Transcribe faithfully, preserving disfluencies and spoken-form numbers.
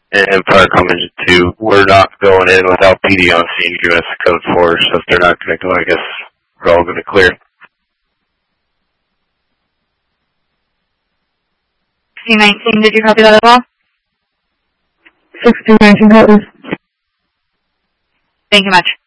and fire company two, we're not going in without P D on scene giving us the code four, so if they're not going to go, I guess we're all going to clear. sixteen nineteen, did you copy that as well? sixteen nineteen, copies. Thank you much.